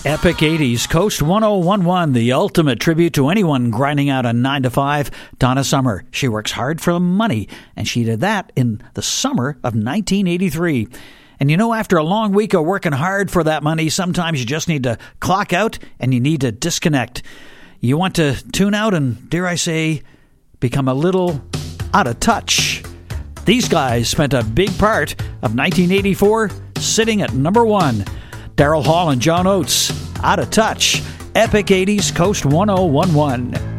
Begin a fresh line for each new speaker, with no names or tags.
Epic 80s, Coast 1011, the ultimate tribute to anyone grinding out a 9 to 5. Donna Summer. She works hard for money, and she did that in the summer of 1983. And you know, after a long week of working hard for that money, sometimes you just need to clock out and you need to disconnect. You want to tune out and, dare I say, become a little out of touch. These guys spent a big part of 1984 sitting at number one. Daryl Hall and John Oates, Out of Touch, Epic 80s, Coast 1011.